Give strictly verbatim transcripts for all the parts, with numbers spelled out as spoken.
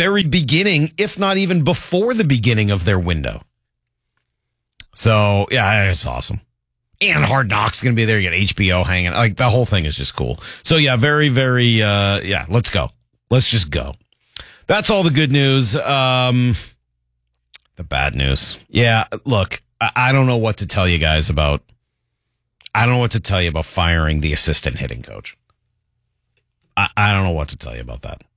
very beginning, if not even before the beginning of their window. So, yeah, it's awesome. And Hard Knocks going to be there. You got H B O hanging. Like, the whole thing is just cool. So, yeah, very, very, uh, yeah, let's go. Let's just go. That's all the good news. Um, the bad news. Yeah, look, I, I don't know what to tell you guys about. I don't know what to tell you about firing the assistant hitting coach. I, I don't know what to tell you about that.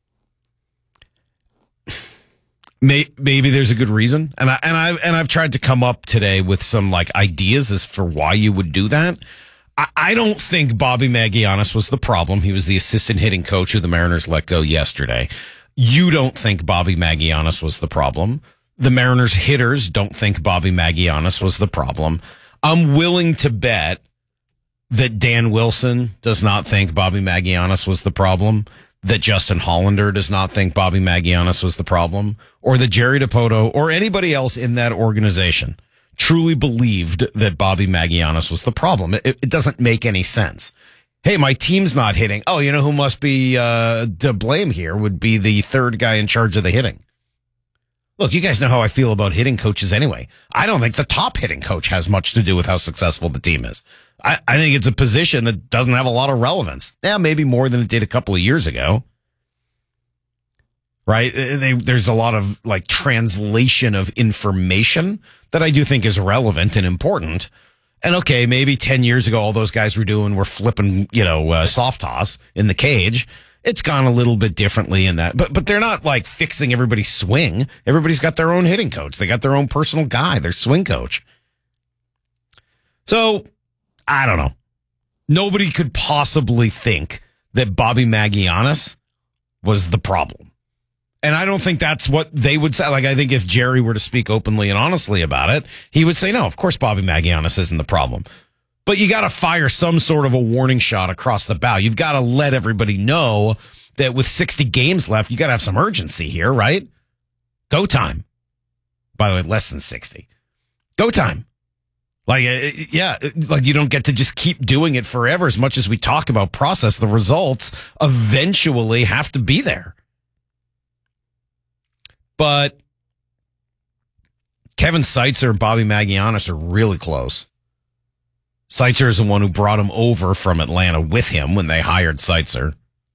Maybe there's a good reason, and I and I and I've tried to come up today with some like ideas as for why you would do that. I, I don't think Bobby Magianis was the problem. He was the assistant hitting coach who the Mariners let go yesterday. You don't think Bobby Magianis was the problem. The Mariners hitters don't think Bobby Magianis was the problem. I'm willing to bet that Dan Wilson does not think Bobby Magianis was the problem. That Justin Hollander does not think Bobby Magianis was the problem, or that Jerry Dipoto or anybody else in that organization truly believed that Bobby Magianis was the problem. It, it doesn't make any sense. Hey, my team's not hitting. Oh, you know who must be uh, to blame here would be the third guy in charge of the hitting. Look, you guys know how I feel about hitting coaches anyway. I don't think the top hitting coach has much to do with how successful the team is. I, I think it's a position that doesn't have a lot of relevance. Yeah, maybe more than it did a couple of years ago. Right? They, there's a lot of like translation of information that I do think is relevant and important. And okay, maybe ten years ago, all those guys were doing were flipping, you know, uh, soft toss in the cage. It's gone a little bit differently in that, but, but they're not like fixing everybody's swing. Everybody's got their own hitting coach. They got their own personal guy, their swing coach. So, I don't know. Nobody could possibly think that Bobby Magianis was the problem. And I don't think that's what they would say. Like, I think if Jerry were to speak openly and honestly about it, he would say, no, of course Bobby Magianis isn't the problem. But you got to fire some sort of a warning shot across the bow. You've got to let everybody know that with sixty games left, you got to have some urgency here, right? Go time. By the way, less than sixty. Go time. Like, yeah, like you don't get to just keep doing it forever. As much as we talk about process, the results eventually have to be there. But Kevin Seitzer and Bobby Magianis are really close. Seitzer is the one who brought him over from Atlanta with him when they hired Seitzer.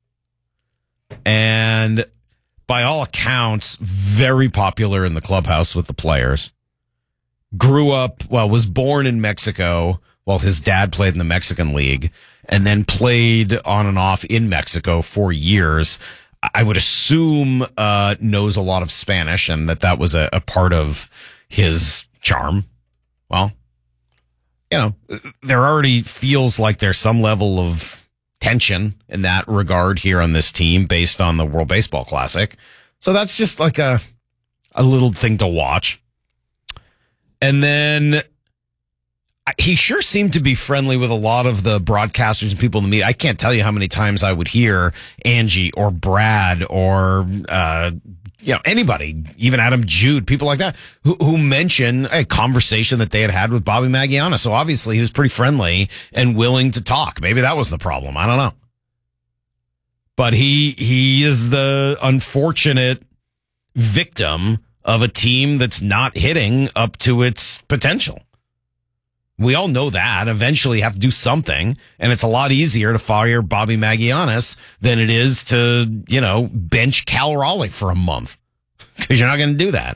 And by all accounts, very popular in the clubhouse with the players. Grew up, well, was born in Mexico while his dad played in the Mexican League, and then played on and off in Mexico for years. I would assume uh, knows a lot of Spanish, and that that was a, a part of his charm. Well, you know, there already feels like there's some level of tension in that regard here on this team based on the World Baseball Classic. So that's just like a a little thing to watch. And then he sure seemed to be friendly with a lot of the broadcasters and people in the media. I can't tell you how many times I would hear Angie or Brad or, uh, you know, anybody, even Adam Jude, people like that, who, who mention a conversation that they had had with Bobby Magianis. So obviously he was pretty friendly and willing to talk. Maybe that was the problem. I don't know. But he, he is the unfortunate victim of a team that's not hitting up to its potential. We all know that. Eventually you have to do something, and it's a lot easier to fire Bobby Magianis than it is to, you know, bench Cal Raleigh for a month, because you're not going to do that.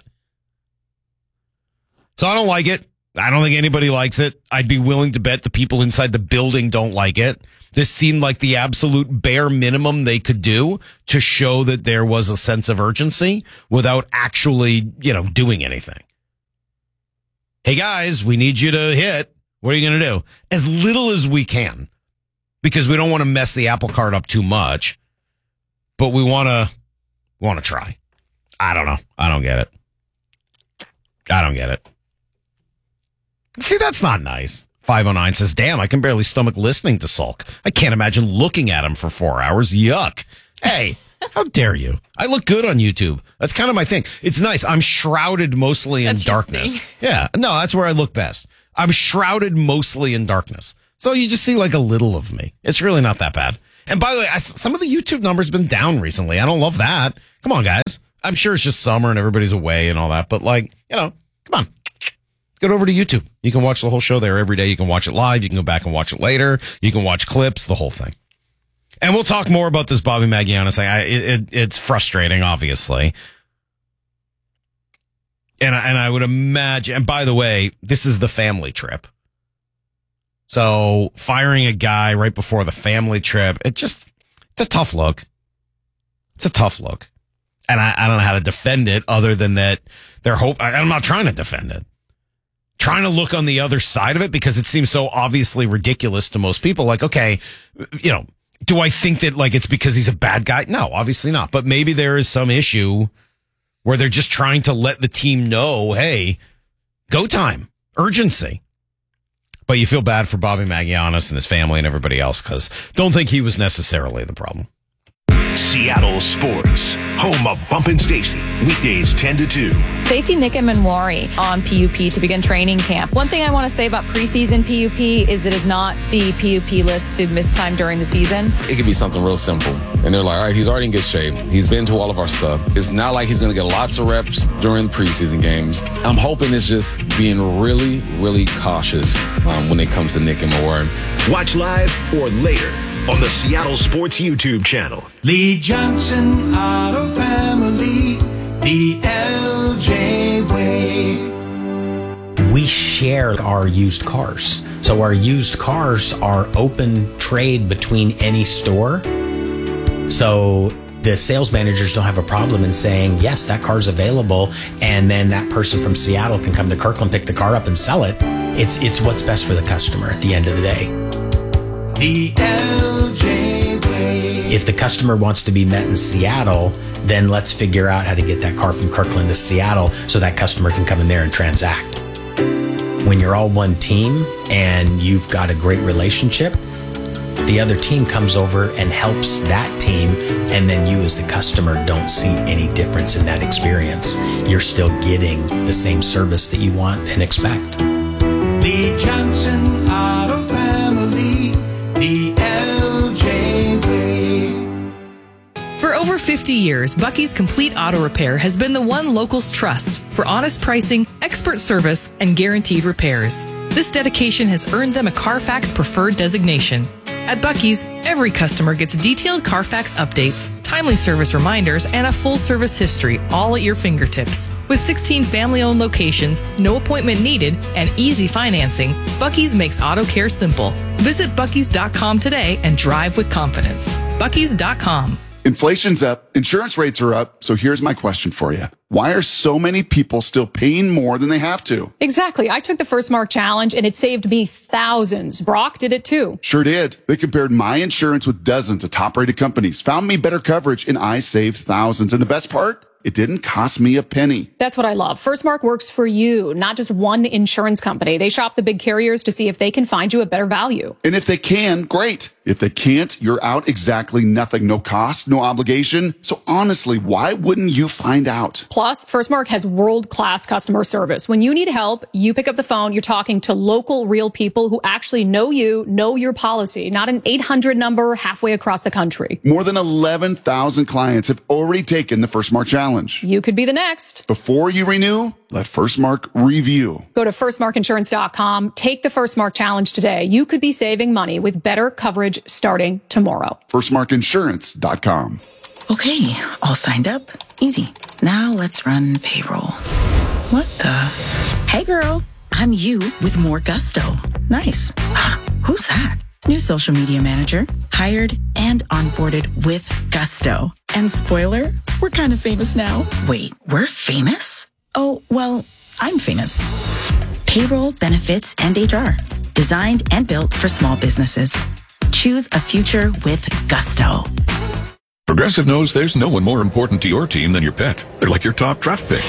So I don't like it. I don't think anybody likes it. I'd be willing to bet the people inside the building don't like it. This seemed like the absolute bare minimum they could do to show that there was a sense of urgency without actually, you know, doing anything. Hey guys, we need you to hit. What are you going to do? As little as we can, because we don't want to mess the apple cart up too much, but we want to, want to try. I don't know. I don't get it. I don't get it. See, that's not nice. five oh nine says, damn, I can barely stomach listening to Sulk. I can't imagine looking at him for four hours. Yuck. Hey, how dare you? I look good on YouTube. That's kind of my thing. It's nice. I'm shrouded mostly in That's your darkness. thing. Yeah. No, that's where I look best. I'm shrouded mostly in darkness. So you just see like a little of me. It's really not that bad. And by the way, I, some of the YouTube numbers have been down recently. I don't love that. Come on, guys. I'm sure it's just summer and everybody's away and all that, but like, you know, come on. Get over to YouTube. You can watch the whole show there every day. You can watch it live. You can go back and watch it later. You can watch clips, the whole thing. And we'll talk more about this Bobby Maglianis thing. I, it, it, it's frustrating, obviously. And I, and I would imagine, and by the way, this is the family trip. So firing a guy right before the family trip, it just, it's a tough look. It's a tough look. And I, I don't know how to defend it other than that they're hope. I, I'm not trying to defend it. Trying to look on the other side of it because it seems so obviously ridiculous to most people. Like, okay, you know, do I think that like it's because he's a bad guy? No, obviously not. But maybe there is some issue where they're just trying to let the team know, hey, go time, urgency. But you feel bad for Bobby Maglianis and his family and everybody else because don't think he was necessarily the problem. Seattle Sports, home of Bump and Stacy, weekdays ten to two. Safety Nick Manwari on P U P to begin training camp. One thing I want to say about preseason P U P is it is not the P U P list to miss time during the season. It could be something real simple. And they're like, all right, he's already in good shape. He's been to all of our stuff. It's not like he's going to get lots of reps during the preseason games. I'm hoping it's just being really, really cautious um, when it comes to Nick and Manwari. Watch live or later on the Seattle Sports YouTube channel. Lee Johnson Auto Family, the L J way. We share our used cars. So our used cars are open trade between any store. So the sales managers don't have a problem in saying, yes, that car's available. And then that person from Seattle can come to Kirkland, pick the car up and sell it. It's, it's what's best for the customer at the end of the day. The L J way. If the customer wants to be met in Seattle, then let's figure out how to get that car from Kirkland to Seattle so that customer can come in there and transact. When you're all one team and you've got a great relationship, the other team comes over and helps that team, and then you as the customer don't see any difference in that experience. You're still getting the same service that you want and expect. Lee Johnson Auto Family, the L J way. For over fifty years, Bucky's Complete Auto Repair has been the one locals trust for honest pricing, expert service, and guaranteed repairs. This dedication has earned them a Carfax Preferred designation. At Bucky's, every customer gets detailed Carfax updates, timely service reminders, and a full service history all at your fingertips. With sixteen family-owned locations, no appointment needed, and easy financing, Bucky's makes auto care simple. Visit Bucky's dot com today and drive with confidence. Bucky's dot com. Inflation's up, insurance rates are up, so here's my question for you. Why are so many people still paying more than they have to? Exactly. I took the First Mark Challenge and it saved me thousands. Brock did it too. Sure did. They compared my insurance with dozens of top-rated companies, found me better coverage, and I saved thousands. And the best part? It didn't cost me a penny. That's what I love. First Mark works for you, not just one insurance company. They shop the big carriers to see if they can find you a better value. And if they can, great. If they can't, you're out exactly nothing. No cost, no obligation. So honestly, why wouldn't you find out? Plus, First Mark has world-class customer service. When you need help, you pick up the phone, you're talking to local, real people who actually know you, know your policy, not an eight hundred number halfway across the country. More than eleven thousand clients have already taken the First Mark Challenge. You could be the next. Before you renew, let First Mark review. Go to first mark insurance dot com. Take the First Mark Challenge today. You could be saving money with better coverage starting tomorrow. first mark insurance dot com. Okay, all signed up. Easy. Now let's run payroll. What the? Hey girl, I'm you with more gusto. Nice. Who's that? New social media manager, hired and onboarded with gusto. And spoiler, we're kind of famous now. Wait, we're famous? Oh, well, I'm famous. Payroll, benefits, and H R. Designed and built for small businesses. Choose a future with gusto. Progressive knows there's no one more important to your team than your pet. They're like your top draft pick.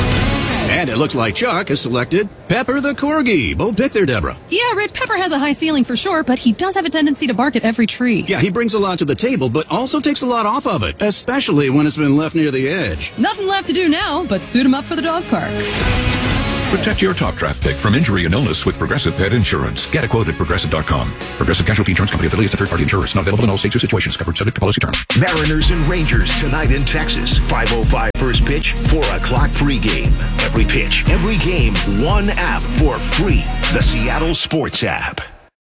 And it looks like Chuck has selected Pepper the Corgi. Bold pick there, Deborah. Yeah, Red Pepper has a high ceiling for sure, but he does have a tendency to bark at every tree. Yeah, he brings a lot to the table, but also takes a lot off of it, especially when it's been left near the edge. Nothing left to do now but suit him up for the dog park. Protect your top draft pick from injury and illness with Progressive Pet Insurance. Get a quote at progressive dot com. Progressive Casualty Insurance Company affiliates of third-party insurers. Not available in all states or situations. Covered subject to policy terms. Mariners and Rangers tonight in Texas. five oh five first pitch, four o'clock pregame. Every pitch, every game, one app for free. The Seattle Sports app.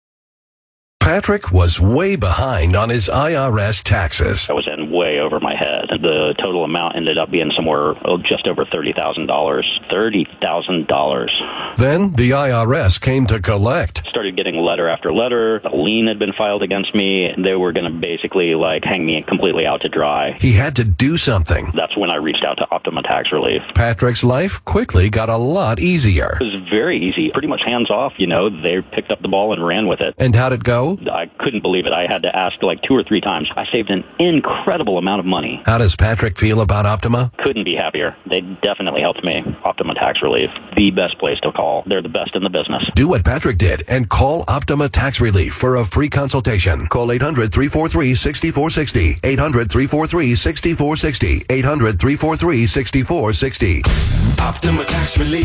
Patrick was way behind on his I R S taxes. I was in way over my head. The total amount ended up being somewhere oh, just over thirty thousand dollars. thirty thousand dollars. Then the I R S came to collect. Started getting letter after letter. A lien had been filed against me. They were going to basically like hang me completely out to dry. He had to do something. That's when I reached out to Optima Tax Relief. Patrick's life quickly got a lot easier. It was very easy. Pretty much hands off, you know. They picked up the ball and ran with it. And how'd it go? I couldn't believe it. I had to ask like two or three times. I saved an incredible amount of money. How does Patrick feel about Optima? Couldn't be happier. They definitely helped me. Optima Tax Relief, the best place to call. They're the best in the business. Do what Patrick did and call Optima Tax Relief for a free consultation. Call eight hundred, three four three, six four six zero. eight hundred, three four three, six four six zero. eight hundred, three four three, six four six zero. Optima Tax Relief.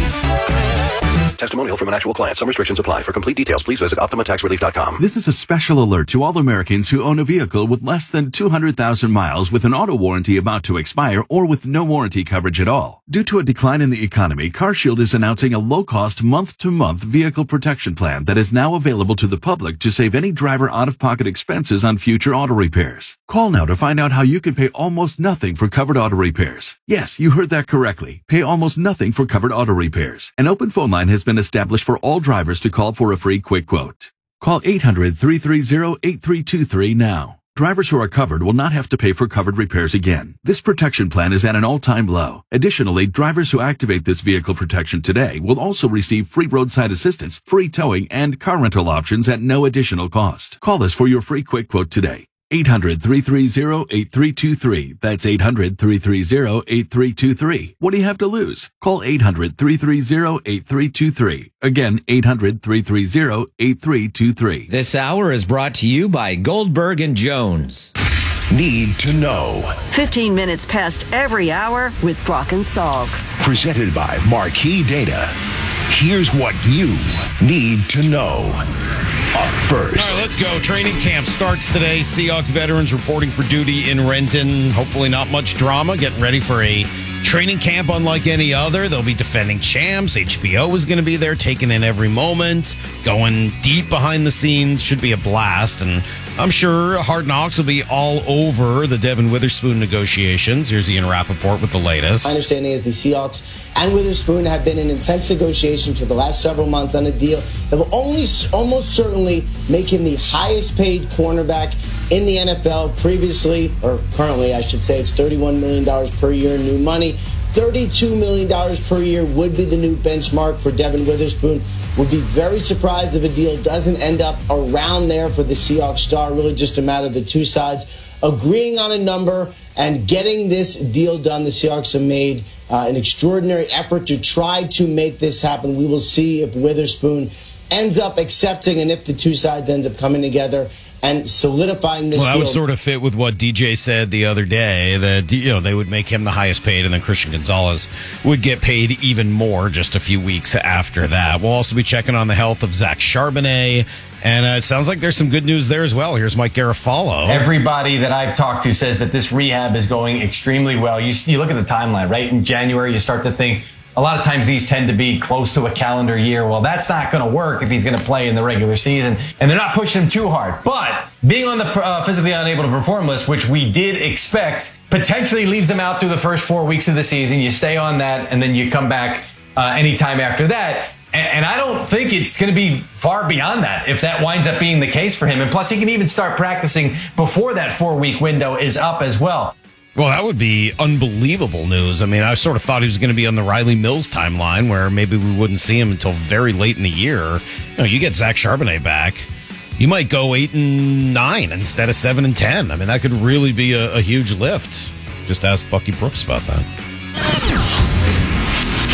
Testimonial from an actual client. Some restrictions apply. For complete details, please visit optima tax relief dot com. This is a special alert to all Americans who own a vehicle with less than two hundred thousand miles with an auto warranty about to expire or with no warranty coverage at all. Due to a decline in the economy, CarShield is announcing a low-cost month-to-month vehicle protection plan that is now available to the public to save any driver out-of-pocket expenses on future auto repairs. Call now to find out how you can pay almost nothing for covered auto repairs. Yes, you heard that correctly. Pay almost nothing for covered auto repairs. An open phone line has been established for all drivers to call for a free quick quote. Call eight hundred, three three zero, eight three two three now. Drivers who are covered will not have to pay for covered repairs again. This protection plan is at an all-time low. Additionally, drivers who activate this vehicle protection today will also receive free roadside assistance, free towing, and car rental options at no additional cost. Call us for your free quick quote today. eight hundred, three three zero, eight three two three. That's eight hundred, three three zero, eight three two three. What do you have to lose? Call eight hundred, three three zero, eight three two three. Again, eight hundred, three three zero, eight three two three. This hour is brought to you by Goldberg and Jones. Need to know. fifteen minutes past every hour with Brock and Salk. Presented by Marquee Data. Here's what you need to know. Up first. All right, let's go. Training camp starts today. Seahawks veterans reporting for duty in Renton. Hopefully not much drama. Getting ready for a training camp unlike any other. They'll be defending champs. H B O is going to be there, taking in every moment, going deep behind the scenes. Should be a blast. And I'm sure Hard Knocks will be all over the Devin Witherspoon negotiations. Here's Ian Rappaport with the latest. My understanding is the Seahawks and Witherspoon have been in intense negotiations for the last several months on a deal that will only almost certainly make him the highest paid cornerback in the N F L. Previously, or currently, I should say, it's thirty-one million dollars per year in new money. thirty-two million dollars per year would be the new benchmark for Devin Witherspoon. Would be very surprised if a deal doesn't end up around there for the Seahawks star. Really just a matter of the two sides agreeing on a number and getting this deal done. The Seahawks have made uh, an extraordinary effort to try to make this happen. We will see if Witherspoon ends up accepting and if the two sides end up coming together and solidifying this well, that deal. would sort of fit with what D J said the other day, that you know they would make him the highest paid, and then Christian Gonzalez would get paid even more just a few weeks after that. We'll also be checking on the health of Zach Charbonnet, and uh, it sounds like there's some good news there as well. Here's Mike Garafolo. Everybody that I've talked to says that this rehab is going extremely well. You, you look at the timeline, right? In January, you start to think, a lot of times these tend to be close to a calendar year. Well, that's not going to work if he's going to play in the regular season. And they're not pushing him too hard. But being on the uh, physically unable to perform list, which we did expect, potentially leaves him out through the first four weeks of the season. You stay on that, and then you come back uh, anytime after that. And, and I don't think it's going to be far beyond that if that winds up being the case for him. And plus, he can even start practicing before that four-week window is up as well. Well, that would be unbelievable news. I mean, I sort of thought he was going to be on the Riley Mills timeline where maybe we wouldn't see him until very late in the year. You know, you get Zach Charbonnet back, you might go eight and nine instead of seven and ten. I mean, that could really be a, a huge lift. Just ask Bucky Brooks about that.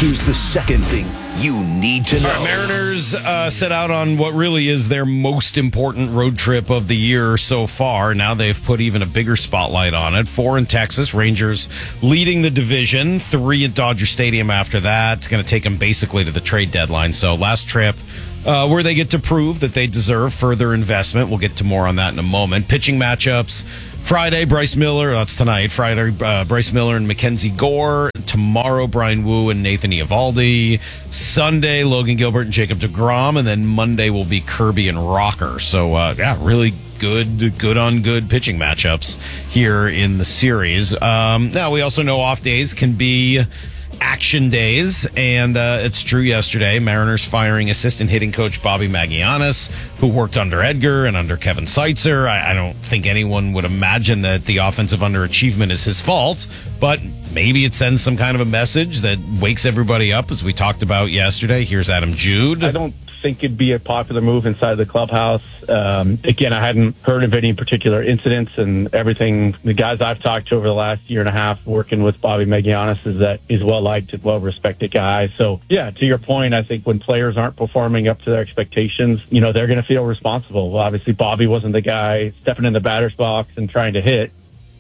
Here's the second thing you need to know. Our Mariners uh, set out on what really is their most important road trip of the year so far. Now they've put even a bigger spotlight on it. Four in Texas, Rangers leading the division. Three at Dodger Stadium after that. It's going to take them basically to the trade deadline. So last trip uh, where they get to prove that they deserve further investment. We'll get to more on that in a moment. Pitching matchups. Friday, Bryce Miller. That's tonight. Friday, uh, Bryce Miller and Mackenzie Gore. Tomorrow, Brian Wu and Nathan Eovaldi. Sunday, Logan Gilbert and Jacob deGrom. And then Monday will be Kirby and Rocker. So, uh, yeah, really good, good on good pitching matchups here in the series. Um, now, we also know off days can be action days, and uh, it's true yesterday. Mariners firing assistant hitting coach Bobby Magianis, who worked under Edgar and under Kevin Seitzer. I, I don't think anyone would imagine that the offensive underachievement is his fault, but maybe it sends some kind of a message that wakes everybody up, as we talked about yesterday. Here's Adam Jude. I don't think it'd be a popular move inside the clubhouse. Um, again, I hadn't heard of any particular incidents, and everything the guys I've talked to over the last year and a half working with Bobby Magianis is that he's well liked and well respected guy. So yeah, to your point, I think when players aren't performing up to their expectations, you know, they're going to feel responsible. Well, obviously Bobby wasn't the guy stepping in the batter's box and trying to hit.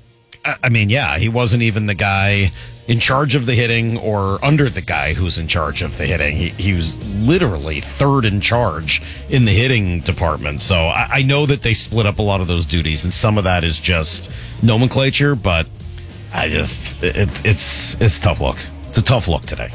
I mean, yeah, he wasn't even the guy in charge of the hitting or under the guy who's in charge of the hitting. He, he was literally third in charge in the hitting department. So I, I know that they split up a lot of those duties, and some of that is just nomenclature, but I just, it, it's, it's a tough look. It's a tough look today.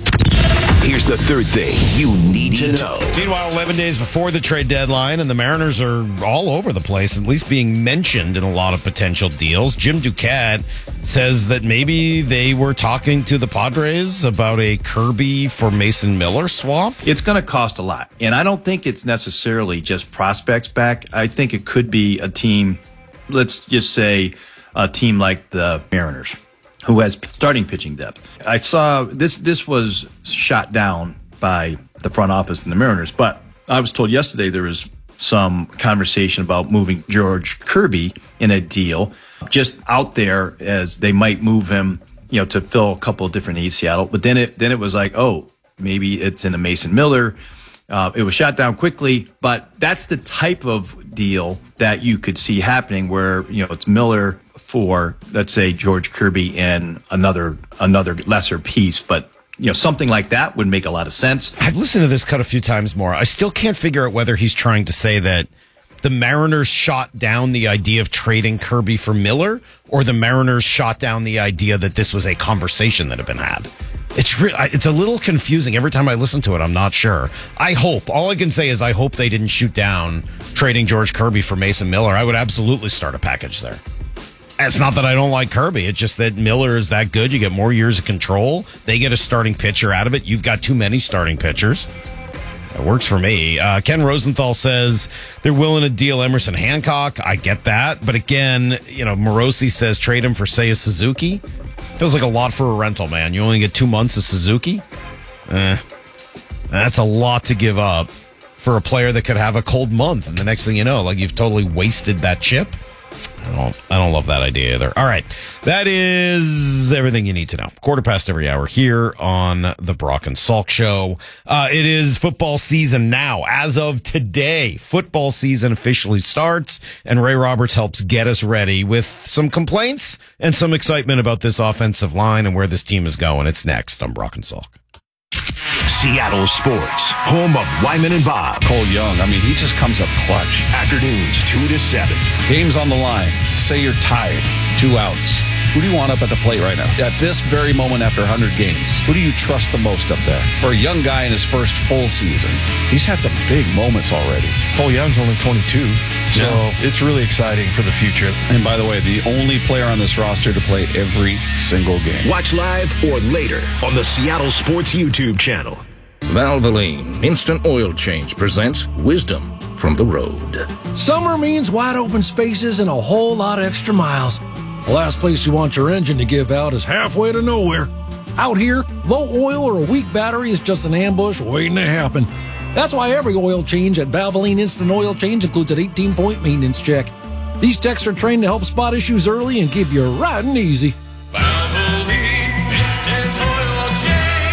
Here's the third thing you need to know. Meanwhile, eleven days before the trade deadline, and the Mariners are all over the place, at least being mentioned in a lot of potential deals. Jim Duquette says that maybe they were talking to the Padres about a Kirby for Mason Miller swap. It's going to cost a lot, and I don't think it's necessarily just prospects back. I think it could be a team, let's just say a team like the Mariners, who has starting pitching depth. I saw this, this was shot down by the front office and the Mariners, but I was told yesterday there was some conversation about moving George Kirby in a deal just out there as they might move him, you know, to fill a couple of different needs in Seattle. But then it, then it was like, oh, maybe it's in a Mason Miller. Uh, it was shot down quickly, but that's the type of deal that you could see happening where, you know, it's Miller for, let's say, George Kirby and another another lesser piece. But, you know, something like that would make a lot of sense. I've listened to this cut a few times more. I still can't figure out whether he's trying to say that the Mariners shot down the idea of trading Kirby for Miller, or the Mariners shot down the idea that this was a conversation that had been had. It's re- it's a little confusing. Every time I listen to it, I'm not sure. I hope. All I can say is I hope they didn't shoot down trading George Kirby for Mason Miller. I would absolutely start a package there. It's not that I don't like Kirby. It's just that Miller is that good. You get more years of control. They get a starting pitcher out of it. You've got too many starting pitchers. It works for me. Uh, Ken Rosenthal says they're willing to deal Emerson Hancock. I get that. But again, you know, Morosi says trade him for Seiya Suzuki. Feels like a lot for a rental, man. You only get two months of Suzuki. Eh, that's a lot to give up for a player that could have a cold month. And the next thing you know, like you've totally wasted that chip. I don't, I don't love that idea either. All right. That is everything you need to know. Quarter past every hour here on the Brock and Salk Show. Uh, it is football season now. As of today, football season officially starts, and Ray Roberts helps get us ready with some complaints and some excitement about this offensive line and where this team is going. It's next on Brock and Salk. Seattle Sports, home of Wyman and Bob. Cole Young, I mean, he just comes up clutch. Afternoons, two to seven. Game's on the line. Say you're tired. Two outs. Who do you want up at the plate right now? At this very moment after one hundred games, who do you trust the most up there? For a young guy in his first full season, he's had some big moments already. Cole Young's only twenty-two, so yeah. It's really exciting for the future. And by the way, the only player on this roster to play every single game. Watch live or later on the Seattle Sports YouTube channel. Valvoline Instant Oil Change presents Wisdom from the Road. Summer means wide open spaces and a whole lot of extra miles. The last place you want your engine to give out is halfway to nowhere. Out here, low oil or a weak battery is just an ambush waiting to happen. That's why every oil change at Valvoline Instant Oil Change includes an eighteen-point maintenance check. These techs are trained to help spot issues early and keep you riding easy. Valvoline Instant Oil Change.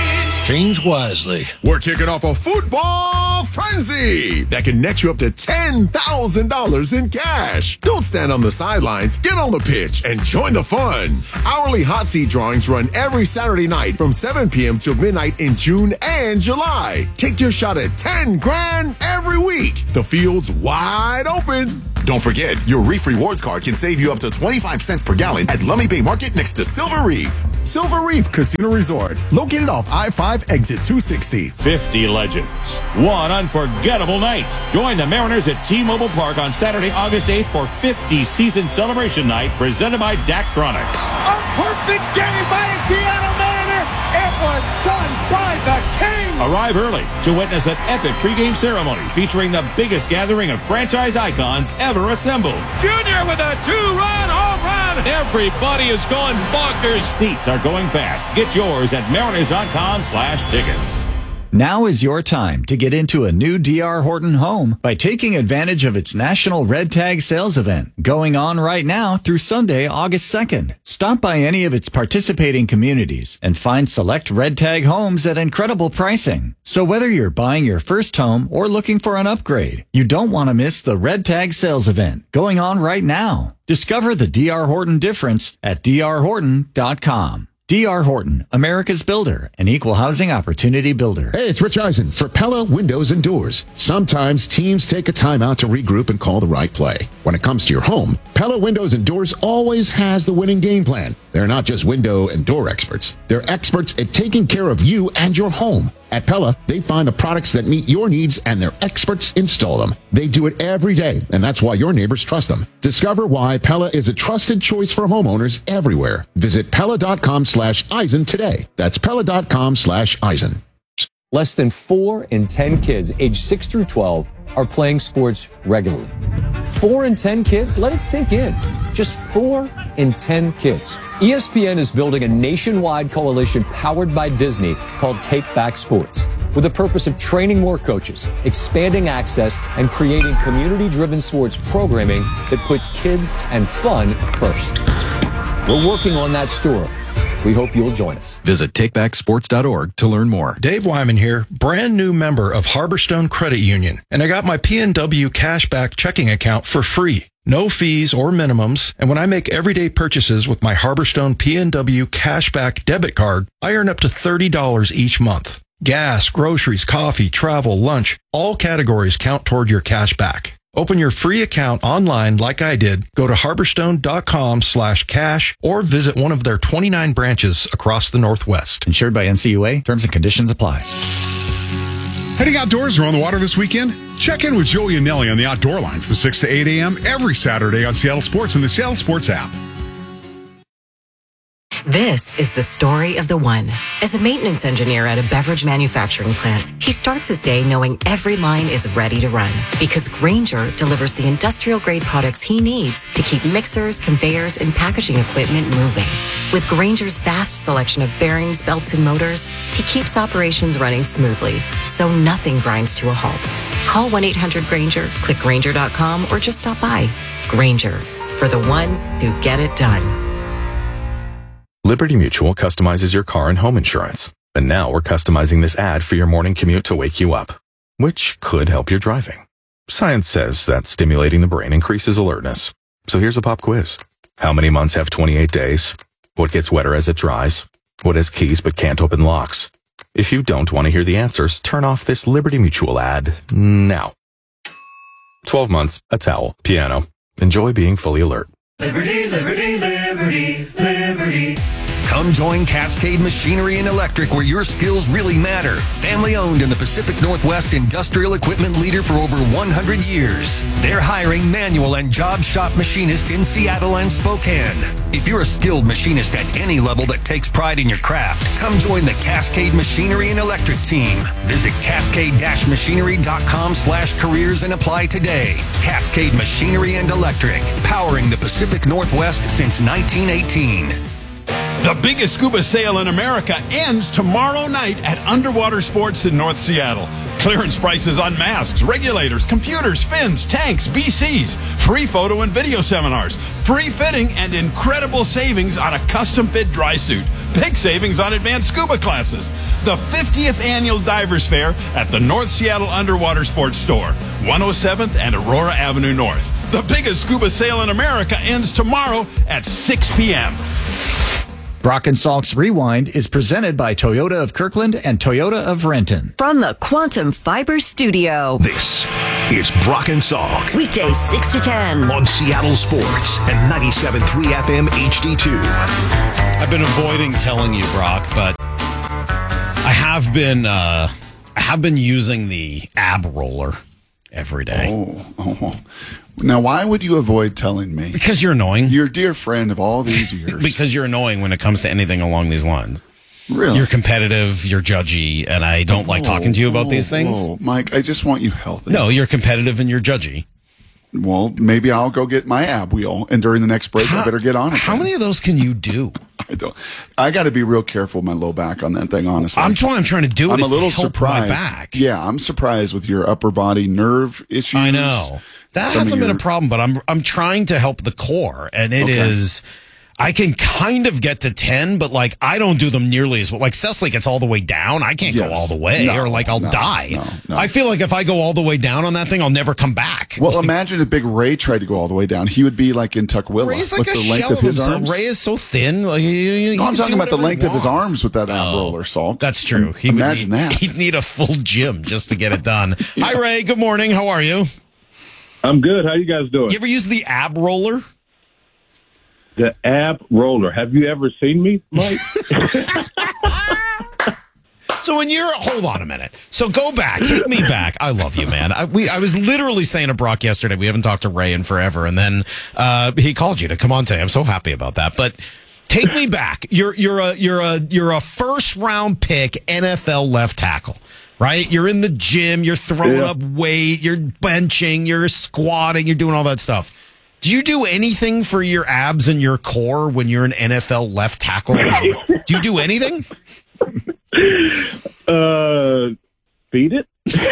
Exchange wisely. We're kicking off a football frenzy that can net you up to ten thousand dollars in cash. Don't stand on the sidelines. Get on the pitch and join the fun. Hourly hot seat drawings run every Saturday night from seven p.m. till midnight in June and July. Take your shot at ten grand every week. The field's wide open. Don't forget, your Reef Rewards card can save you up to twenty-five cents per gallon at Lummi Bay Market next to Silver Reef. Silver Reef Casino Resort, located off I five exit two sixty. fifty legends. One unforgettable night. Join the Mariners at T-Mobile Park on Saturday, August eighth for fifty season celebration night presented by Daktronics. A perfect game by a Seattle Mariner. It was done by the King. Arrive early to witness an epic pregame ceremony featuring the biggest gathering of franchise icons ever assembled. Junior with a two-run home run. Everybody is going bonkers. Seats are going fast. Get yours at mariners.com slash tickets. Now is your time to get into a new D R Horton home by taking advantage of its National Red Tag Sales Event going on right now through Sunday, August second. Stop by any of its participating communities and find select Red Tag homes at incredible pricing. So whether you're buying your first home or looking for an upgrade, you don't want to miss the Red Tag Sales Event going on right now. Discover the D R Horton difference at d r horton dot com. D R Horton, America's builder, an equal housing opportunity builder. Hey, it's Rich Eisen for Pella Windows and Doors. Sometimes teams take a timeout to regroup and call the right play. When it comes to your home, Pella Windows and Doors always has the winning game plan. They're not just window and door experts. They're experts at taking care of you and your home. At Pella, they find the products that meet your needs and their experts install them. They do it every day, and that's why your neighbors trust them. Discover why Pella is a trusted choice for homeowners everywhere. Visit Pella.com slash Eisen today. That's Pella.com slash Eisen. Less than four in ten kids aged six through twelve are playing sports regularly. Four in ten kids? Let it sink in. Just four in ten kids. E S P N is building a nationwide coalition powered by Disney called Take Back Sports, with the purpose of training more coaches, expanding access, and creating community-driven sports programming that puts kids and fun first. We're working on that story. We hope you'll join us. Visit take back sports dot org to learn more. Dave Wyman here, brand new member of Harborstone Credit Union, and I got my P N W cashback checking account for free. No fees or minimums, and when I make everyday purchases with my Harborstone P N W cashback debit card, I earn up to thirty dollars each month. Gas, groceries, coffee, travel, lunch, all categories count toward your cashback. Open your free account online like I did. Go to harborstone.com slash cash or visit one of their twenty-nine branches across the Northwest. Insured by N C U A. Terms and conditions apply. Heading outdoors or on the water this weekend? Check in with Joey and Nelly on the Outdoor Line from six to eight a.m. every Saturday on Seattle Sports and the Seattle Sports app. This is the story of the one. As a maintenance engineer at a beverage manufacturing plant, he starts his day knowing every line is ready to run because Grainger delivers the industrial-grade products he needs to keep mixers, conveyors, and packaging equipment moving. With Grainger's vast selection of bearings, belts, and motors, he keeps operations running smoothly, so nothing grinds to a halt. Call one eight hundred Grainger, click Grainger dot com, or just stop by. Grainger, for the ones who get it done. Liberty Mutual customizes your car and home insurance. And now we're customizing this ad for your morning commute to wake you up, which could help your driving. Science says that stimulating the brain increases alertness. So here's a pop quiz. How many months have twenty-eight days? What gets wetter as it dries? What has keys but can't open locks? If you don't want to hear the answers, turn off this Liberty Mutual ad now. twelve months, a towel, piano. Enjoy being fully alert. Liberty, liberty, liberty, liberty. Come join Cascade Machinery and Electric, where your skills really matter. Family owned and the Pacific Northwest industrial equipment leader for over one hundred years. They're hiring manual and job shop machinists in Seattle and Spokane. If you're a skilled machinist at any level that takes pride in your craft, come join the Cascade Machinery and Electric team. Visit cascade dash machinery dot com slash careers and apply today. Cascade Machinery and Electric, powering the Pacific Northwest since nineteen eighteen. The biggest scuba sale in America ends tomorrow night at Underwater Sports in North Seattle. Clearance prices on masks, regulators, computers, fins, tanks, B Cs, free photo and video seminars, free fitting, and incredible savings on a custom-fit dry suit. Big savings on advanced scuba classes. The fiftieth Annual Divers Fair at the North Seattle Underwater Sports Store, one oh seventh and Aurora Avenue North. The biggest scuba sale in America ends tomorrow at six p.m. Brock and Salk's Rewind is presented by Toyota of Kirkland and Toyota of Renton. From the Quantum Fiber Studio. This is Brock and Salk. Weekdays six to ten. On Seattle Sports and ninety-seven point three F M H D two. I've been avoiding telling you, Brock, but I have been uh, I have been using the ab roller every day. Oh, oh. Now, why would you avoid telling me? Because you're annoying. Your dear friend of all these years. Because you're annoying when it comes to anything along these lines. Really? You're competitive, you're judgy, and I don't whoa, like talking to you about whoa, these things. Whoa. Mike, I just want you healthy. No, you're competitive and you're judgy. Well, maybe I'll go get my ab wheel, and during the next break, how, I better get on it. How then. many of those can you do? I don't. I got to be real careful with my low back on that thing, honestly. I'm trying. I'm trying to do it. I'm a little to help surprised. My back. Yeah, I'm surprised with your upper body nerve issues. I know that Some hasn't your... been a problem, but I'm I'm trying to help the core, and it okay. is. I can kind of get to ten, but like I don't do them nearly as well. Like Cecily gets all the way down. I can't yes. go all the way, no, or like I'll no, die. No, no. I feel like if I go all the way down on that thing, I'll never come back. Well, imagine if Big Ray tried to go all the way down. He would be like in Tukwila Ray's like with a the length shell of his himself. arms. Ray is so thin. Like, he, he no, I'm talking about the length of his wants. arms with that ab oh, roller, Salk. That's true. He imagine would need, that. He'd need a full gym just to get it done. Yes. Hi, Ray. Good morning. How are you? I'm good. How you guys doing? You ever use the ab roller? The ab roller. Have you ever seen me, Mike? So when you're, hold on a minute. So go back, take me back. I love you, man. I, we, I was literally saying to Brock yesterday, we haven't talked to Ray in forever, and then uh, he called you to come on today. I'm so happy about that. But take me back. You're you're a you're a you're a first round pick N F L left tackle. Right? You're in the gym, you're throwing yeah. up weight, you're benching, you're squatting, you're doing all that stuff. Do you do anything for your abs and your core when you're an N F L left tackle? Do you do anything? Uh, feed it.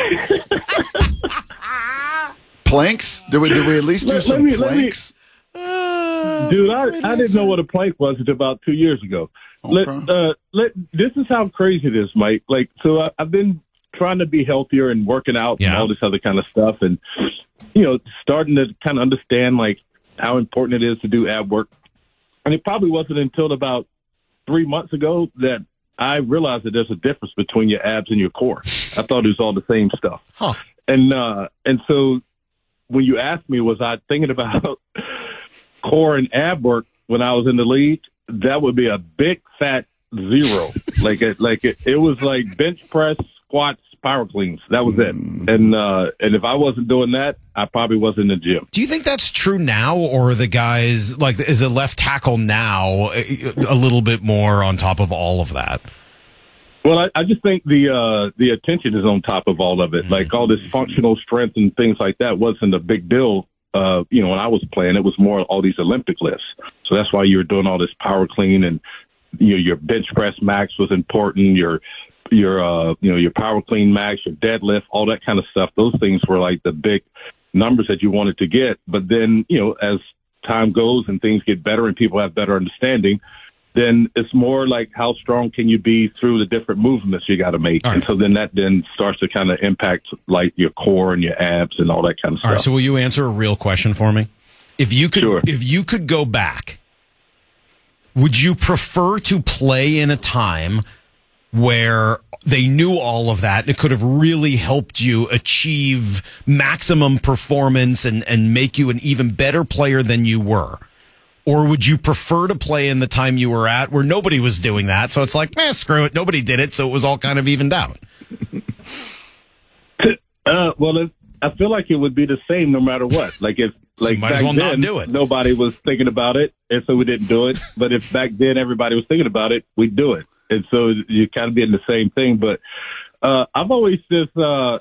Planks? Did we, did we at least do let, some let me, planks? Let me, uh, Dude, I, I didn't know what a plank was until about two years ago. Okay. Let, uh, let, this is how crazy it is, Mike. Like, so I, I've been trying to be healthier and working out yeah. and all this other kind of stuff, and you know, starting to kind of understand like how important it is to do ab work. And it probably wasn't until about three months ago that I realized that there's a difference between your abs and your core. I thought it was all the same stuff. Huh. And uh, and so when you asked me, was I thinking about core and ab work when I was in the league? That would be a big fat zero. like it, like it, it was like bench press, squats, power cleans. That was it. And uh, and if I wasn't doing that, I probably wasn't in the gym. Do you think that's true now, or the guys like is a left tackle now a little bit more on top of all of that? Well, I, I just think the uh, the attention is on top of all of it. Mm-hmm. Like all this functional strength and things like that wasn't a big deal. Uh, you know, when I was playing, it was more all these Olympic lifts. So that's why you were doing all this power clean, and you know, your bench press max was important. Your your uh you know your power clean max, your deadlift, all that kind of stuff. Those things were like the big numbers that you wanted to get. But then, you know, as time goes and things get better and people have better understanding, then it's more like how strong can you be through the different movements you got to make. Right. And so then that then starts to kind of impact like your core and your abs and all that kind of stuff. All right, so will you answer a real question for me? If you could sure. if you could go back, would you prefer to play in a time where they knew all of that and it could have really helped you achieve maximum performance and, and make you an even better player than you were? Or would you prefer to play in the time you were at where nobody was doing that? So it's like, man, screw it. Nobody did it. So it was all kind of evened out. Uh, well, it, I feel like it would be the same no matter what. Like if, like so might back as well then, not do it. Nobody was thinking about it, and so we didn't do it. But if back then everybody was thinking about it, we'd do it. And so you kind of be in the same thing. But Uh, I've always just, uh,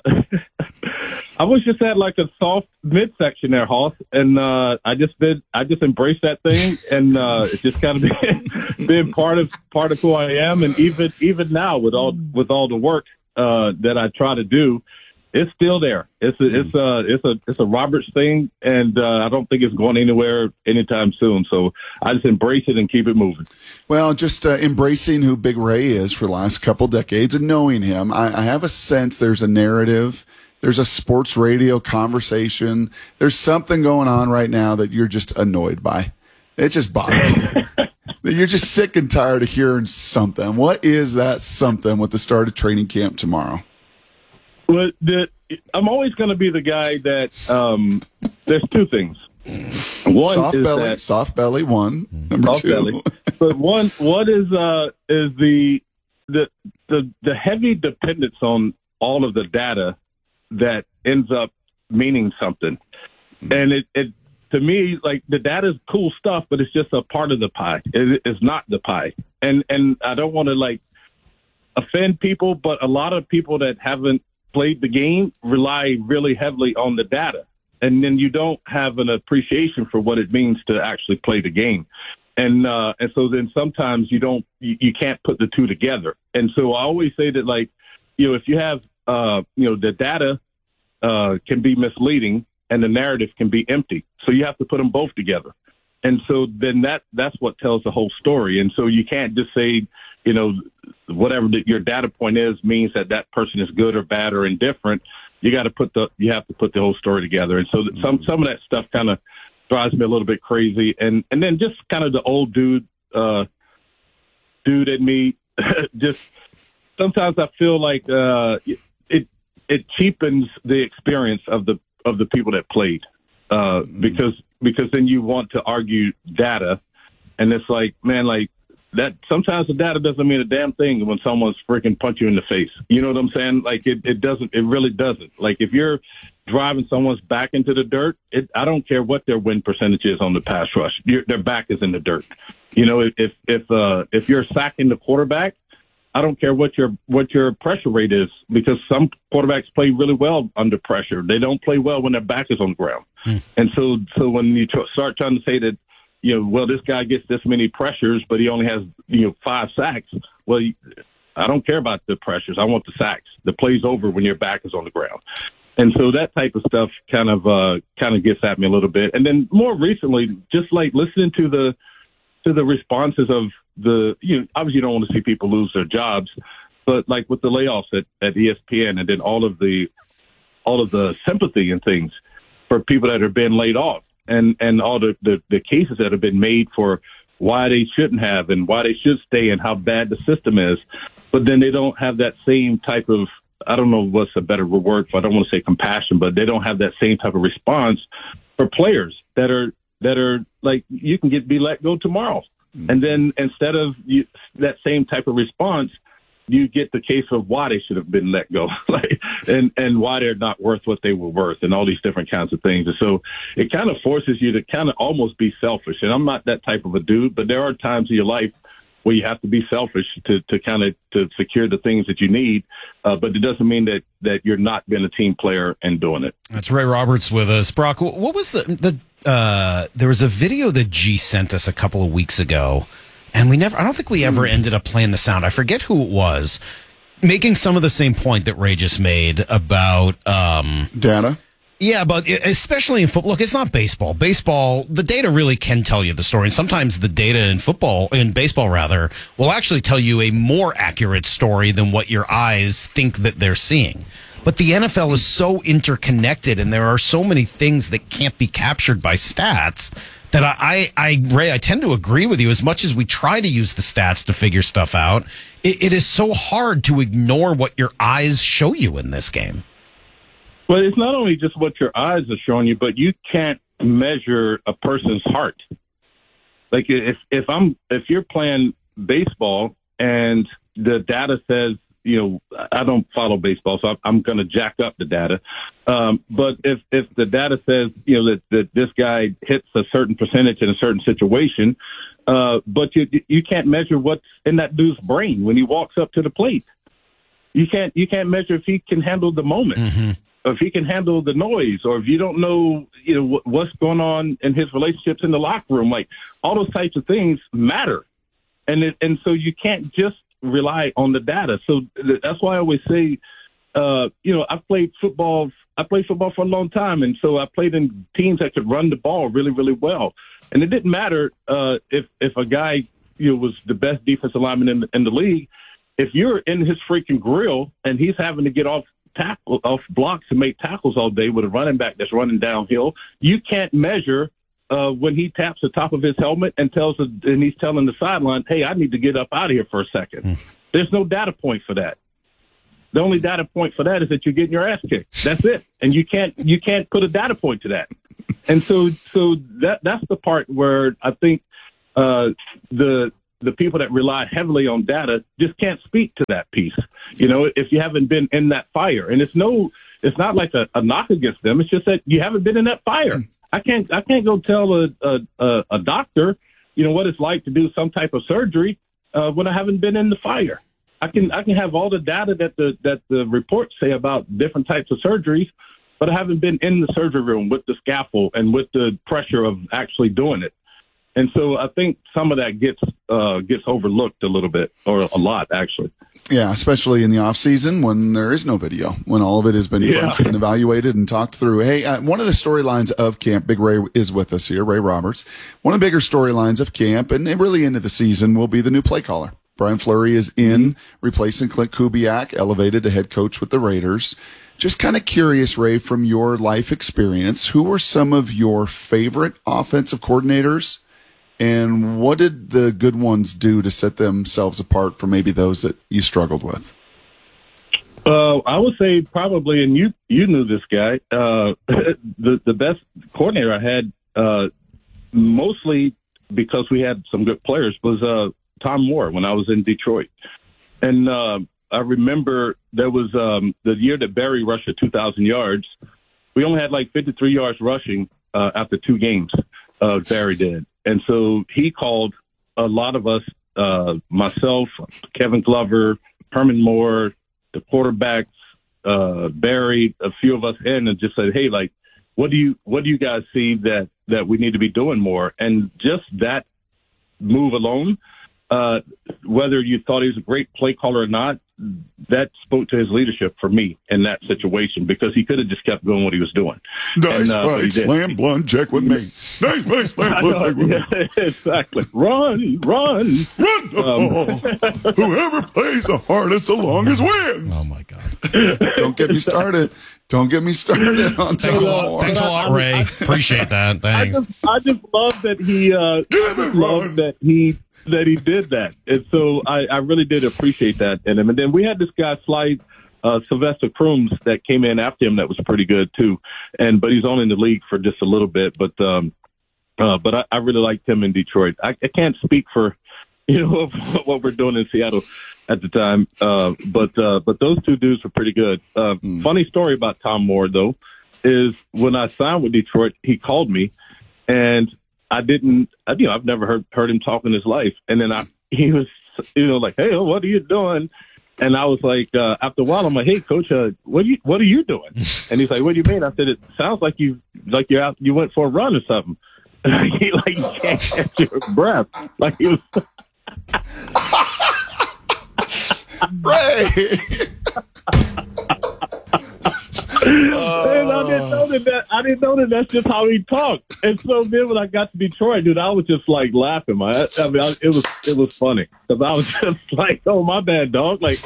I've always just had like a soft midsection there, Hoss, and uh, I just did, I just embraced that thing, and uh, it's just kind of been, been part of part of who I am, and even even now with all with all the work uh, that I try to do, it's still there. It's a, it's a it's a it's a Roberts thing, and uh, I don't think it's going anywhere anytime soon. So I just embrace it and keep it moving. Well, just uh, embracing who Big Ray is for the last couple decades and knowing him, I, I have a sense there's a narrative, there's a sports radio conversation, there's something going on right now that you're just annoyed by. It just bothers you. You're just sick and tired of hearing something. What is that something with the start of training camp tomorrow? Well, the, I'm always going to be the guy that um, there's two things. One soft is belly, that, soft belly. One, number soft two. Belly. But one, what is uh, is the the the the heavy dependence on all of the data that ends up meaning something, and it, it to me like the data is cool stuff, but it's just a part of the pie. It, it's not the pie, and and I don't want to like offend people, but a lot of people that haven't played the game rely really heavily on the data, and then you don't have an appreciation for what it means to actually play the game, and uh and so then sometimes you don't you, you can't put the two together. And so I always say that, like, you know, if you have uh you know the data uh can be misleading and the narrative can be empty, so you have to put them both together. And so then that that's what tells the whole story. And so you can't just say, you know, whatever the, your data point is means that that person is good or bad or indifferent. You got to put the you have to put the whole story together. And so that some some of that stuff kind of drives me a little bit crazy. And and then just kind of the old dude uh, dude in me, just sometimes I feel like uh, it it cheapens the experience of the of the people that played uh, because because then you want to argue data, and it's like, man, like. That sometimes the data doesn't mean a damn thing when someone's freaking punch you in the face. You know what I'm saying? Like it, it doesn't, it really doesn't. Like if you're driving someone's back into the dirt, it, I don't care what their win percentage is on the pass rush. Your, their back is in the dirt. You know, if, if, uh, if you're sacking the quarterback, I don't care what your, what your pressure rate is, because some quarterbacks play really well under pressure. They don't play well when their back is on the ground. Hmm. And so, so when you tr- start trying to say that, you know, well, this guy gets this many pressures, but he only has, you know, five sacks. Well, I don't care about the pressures. I want the sacks. The play's over when your back is on the ground. And so that type of stuff kind of uh, kind of gets at me a little bit. And then more recently, just like listening to the to the responses of the, you know, obviously you don't want to see people lose their jobs, but like with the layoffs at, at E S P N, and then all of the all of the sympathy and things for people that are being laid off. And and all the, the, the cases that have been made for why they shouldn't have and why they should stay and how bad the system is. But then they don't have that same type of, I don't know what's a better word for, I don't want to say compassion, but they don't have that same type of response for players that are, that are like, you can get be let go tomorrow. Mm-hmm. And then instead of you, that same type of response, you get the case of why they should have been let go, like, and, and why they're not worth what they were worth, and all these different kinds of things. And so it kind of forces you to kind of almost be selfish. And I'm not that type of a dude, but there are times in your life where you have to be selfish to, to kind of to secure the things that you need. Uh, but it doesn't mean that, that you're not being a team player and doing it. That's Ray Roberts with us. Brock, what was the, the uh, there was a video that G sent us a couple of weeks ago. And we never, I don't think we ever ended up playing the sound. I forget who it was, making some of the same point that Ray just made about, um, data. Yeah, but especially in football. Look, it's not baseball. Baseball, the data really can tell you the story. And sometimes the data in football, in baseball rather, will actually tell you a more accurate story than what your eyes think that they're seeing. But the N F L is so interconnected, and there are so many things that can't be captured by stats that I, I, I, Ray, I tend to agree with you. As much as we try to use the stats to figure stuff out, it, it is so hard to ignore what your eyes show you in this game. Well, it's not only just what your eyes are showing you, but you can't measure a person's heart. Like if if I'm if you're playing baseball and the data says, you know, I don't follow baseball, so I'm going to jack up the data. Um, but if, if the data says, you know, that, that this guy hits a certain percentage in a certain situation, uh, but you you can't measure what's in that dude's brain when he walks up to the plate. You can't you can't measure if he can handle the moment, mm-hmm. or if he can handle the noise, or if you don't know, you know, what's going on in his relationships in the locker room. Like, all those types of things matter, and it, and so you can't just rely on the data. So that's why I always say, uh, you know, I played football. I played football for a long time, and so I played in teams that could run the ball really, really well. And it didn't matter uh, if if a guy, you know, was the best defensive lineman in the, in the league. If you're in his freaking grill and he's having to get off tackle off blocks and make tackles all day with a running back that's running downhill, you can't measure uh, when he taps the top of his helmet and tells the, and he's telling the sideline, "Hey, I need to get up out of here for a second." Mm. There's no data point for that. The only data point for that is that you're getting your ass kicked. That's it. And you can't you can't put a data point to that. And so so that that's the part where I think uh, the the people that rely heavily on data just can't speak to that piece. You know, if you haven't been in that fire. And it's no it's not like a, a knock against them. It's just that you haven't been in that fire. I can't I can't go tell a a, a, a doctor, you know, what it's like to do some type of surgery uh, when I haven't been in the fire. I can I can have all the data that the that the reports say about different types of surgeries, but I haven't been in the surgery room with the scaffold and with the pressure of actually doing it. And so I think some of that gets uh, gets overlooked a little bit, or a lot, actually. Yeah, especially in the off season when there is no video, when all of it has been Yeah. crunched and evaluated and talked through. Hey, uh, one of the storylines of camp, Big Ray is with us here, Ray Roberts. One of the bigger storylines of camp and really into the season will be the new play caller. Brian Fleury is in, replacing Clint Kubiak, elevated to head coach with the Raiders. Just kind of curious, Ray, from your life experience, who were some of your favorite offensive coordinators, and what did the good ones do to set themselves apart from maybe those that you struggled with? Uh, I would say probably, and you you knew this guy, uh, the the best coordinator I had, uh, mostly because we had some good players, was uh, Tom Moore when I was in Detroit. And uh, I remember there was um, the year that Barry rushed for two thousand yards. We only had like fifty-three yards rushing uh, after two games, uh, Barry did. And so he called a lot of us, uh, myself, Kevin Glover, Herman Moore, the quarterbacks, uh, Barry, a few of us in, and just said, "Hey, like, what do you what do you guys see that that we need to be doing more?" And just that move alone, uh, whether you thought he was a great play caller or not, that spoke to his leadership for me in that situation, because he could have just kept doing what he was doing. Nice, And, uh, but he right, didn't. slam blunt, check with me. Nice, nice, slam I blunt, know, check with me. yeah, exactly. Run, run, run. Oh, whoever plays the hardest, the longest wins. Oh my God! Don't get me started. Don't get me started on Thanks a lot, Tom thanks a Moore. lot, Ray. Appreciate that. I Thanks. just, I just love that he, uh, I just love that he, that he did that. And so I, I really did appreciate that in him. And then we had this guy, Slide, uh, Sylvester Crooms, that came in after him that was pretty good too. And, but he's only in the league for just a little bit. But, um, uh, but I, I really liked him in Detroit. I, I can't speak for, you know, what we're doing in Seattle at the time. Uh, but, uh, but those two dudes were pretty good. Uh, mm. Funny story about Tom Moore though, is when I signed with Detroit, he called me, and I didn't, you know, I've never heard, heard him talk in his life. And then I, he was, you know, like, "Hey, what are you doing?" And I was like, uh, after a while, I'm like, "Hey, coach, uh, what are you, what are you doing?" And he's like, "What do you mean?" I said, "It sounds like you, like you're out, you went for a run or something." He like, you can't catch your breath. Like he was. Ray. And I didn't know that, that I didn't know that that's just how he talked. And so then when I got to Detroit, dude, I was just like laughing. My, I mean, I, it was it was funny because I was just like, "Oh, my bad, dog." Like,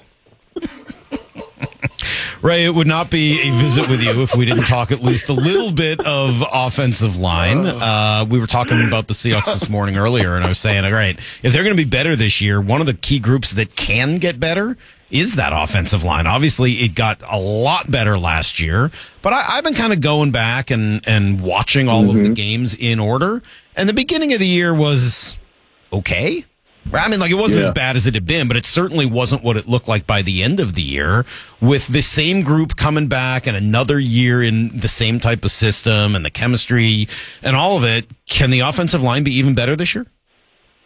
Ray, it would not be a visit with you if we didn't talk at least a little bit of offensive line. Uh, we were talking about the Seahawks this morning earlier, and I was saying, all right, if they're going to be better this year, one of the key groups that can get better is that offensive line. Obviously, it got a lot better last year, but I, I've been kind of going back and, and watching all mm-hmm. of the games in order, and the beginning of the year was okay. I mean, like, it wasn't yeah. as bad as it had been, but it certainly wasn't what it looked like by the end of the year, with the same group coming back and another year in the same type of system and the chemistry and all of it. Can the offensive line be even better this year?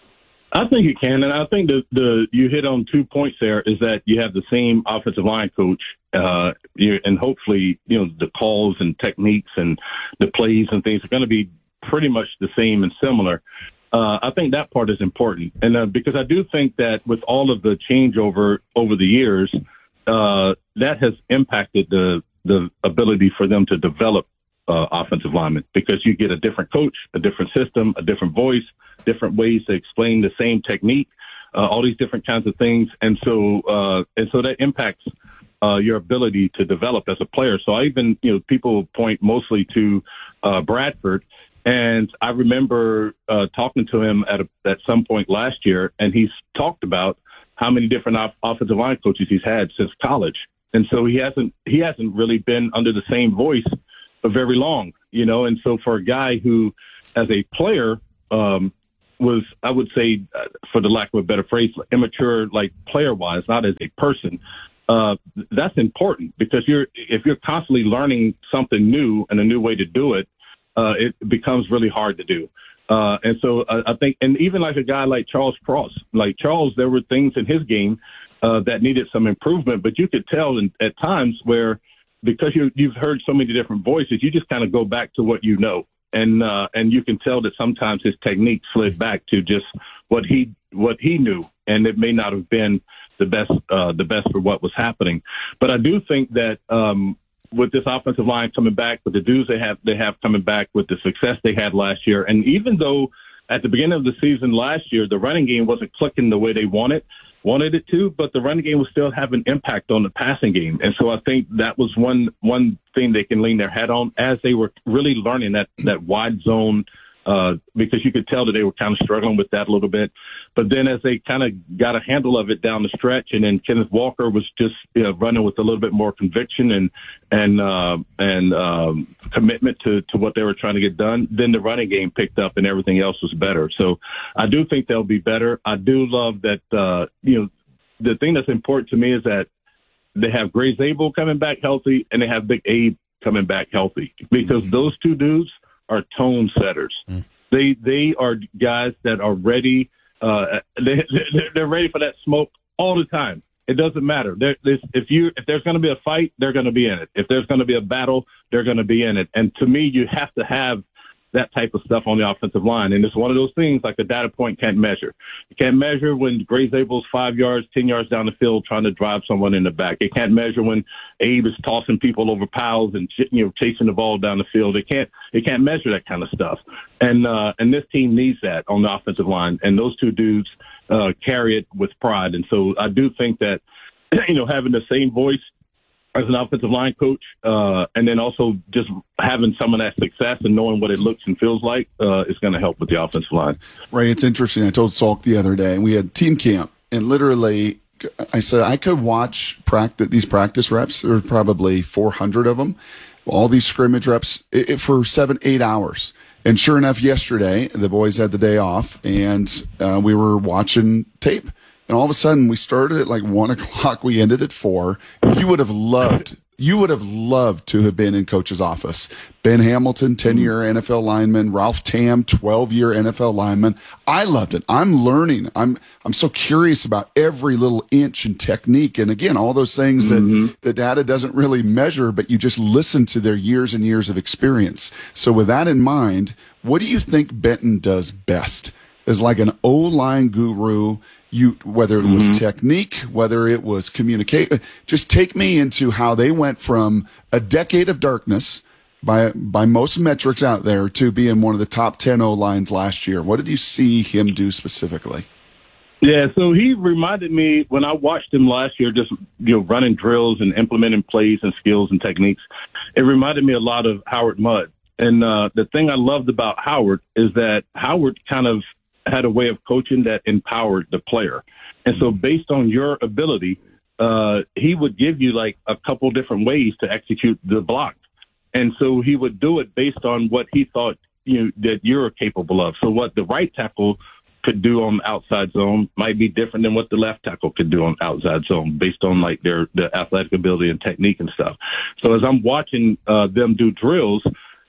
I think it can, and I think the the you hit on two points there. Is that you have the same offensive line coach, uh, you, and hopefully, you know, the calls and techniques and the plays and things are going to be pretty much the same and similar. Uh, I think that part is important, and uh, because I do think that with all of the changeover over the years, uh, that has impacted the the ability for them to develop uh, offensive linemen, because you get a different coach, a different system, a different voice, different ways to explain the same technique, uh, all these different kinds of things. And so, uh, and so that impacts, uh, your ability to develop as a player. So I even, you know, people point mostly to, uh, Bradford. And I remember, uh, talking to him at a, at some point last year, and he's talked about how many different off- offensive line coaches he's had since college. And so he hasn't, he hasn't really been under the same voice for very long, you know? And so for a guy who, as a player, um, was, I would say, uh, for the lack of a better phrase, immature, like player-wise, not as a person. Uh, that's important, because you're if you're constantly learning something new and a new way to do it, uh, it becomes really hard to do. Uh, and so uh, I think, and even like a guy like Charles Cross, like Charles, there were things in his game uh, that needed some improvement, but you could tell in, at times where, because you, you've heard so many different voices, you just kind of go back to what you know. And uh, and you can tell that sometimes his technique slid back to just what he what he knew, and it may not have been the best uh, the best for what was happening. But I do think that um, with this offensive line coming back, with the dudes they have they have coming back, with the success they had last year, and even though at the beginning of the season last year the running game wasn't clicking the way they wanted wanted it to, but the running game was still having impact on the passing game. And so I think that was one one thing they can lean their head on, as they were really learning that, that wide zone, uh, because you could tell that they were kind of struggling with that a little bit. But then as they kind of got a handle of it down the stretch, and then Kenneth Walker was just, you know, running with a little bit more conviction and and uh, and um, commitment to, to what they were trying to get done, then the running game picked up and everything else was better. So I do think they'll be better. I do love that, uh, you know, the thing that's important to me is that they have Gray Zabel coming back healthy, and they have Big Abe coming back healthy, because mm-hmm. those two dudes are tone setters. Mm. They they are guys that are ready. Uh, they they're ready for that smoke all the time. It doesn't matter. There, if you if there's going to be a fight, they're going to be in it. If there's going to be a battle, they're going to be in it. And to me, you have to have that type of stuff on the offensive line. And it's one of those things like a data point can't measure. You can't measure when Gray Zabel's five yards, ten yards down the field trying to drive someone in the back. It can't measure when Abe is tossing people over piles and, you know, chasing the ball down the field. It can't, it can't measure that kind of stuff. And, uh, and this team needs that on the offensive line. And those two dudes, uh, carry it with pride. And so I do think that, you know, having the same voice as an offensive line coach, uh, and then also just having some of that success and knowing what it looks and feels like, uh, is going to help with the offensive line. Right. It's interesting. I told Salk the other day, and we had team camp, and literally I said I could watch practice these practice reps. There were probably four hundred of them, all these scrimmage reps it, it, for seven, eight hours. And sure enough, yesterday the boys had the day off, and uh, we were watching tape. And all of a sudden, we started at like one o'clock. We ended at four. You would have loved, you would have loved to have been in Coach's office. Ben Hamilton, ten-year N F L lineman. Ralph Tam, twelve-year N F L lineman. I loved it. I'm learning. I'm I'm so curious about every little inch and technique. And again, all those things mm-hmm. that the data doesn't really measure, but you just listen to their years and years of experience. So with that in mind, what do you think Benton does best? As like an O-line guru, you whether it was mm-hmm. technique, whether it was communicate, just take me into how they went from a decade of darkness by by most metrics out there to being one of the top ten O-lines last year. What did you see him do specifically? Yeah, so he reminded me when I watched him last year, just, you know, running drills and implementing plays and skills and techniques. It reminded me a lot of Howard Mudd. And uh, the thing I loved about Howard is that Howard kind of had a way of coaching that empowered the player. And so based on your ability, uh, he would give you like a couple different ways to execute the block. And so he would do it based on what he thought, you know, that you're capable of. So what the right tackle could do on the outside zone might be different than what the left tackle could do on outside zone based on like their, their athletic ability and technique and stuff. So as I'm watching uh, them do drills,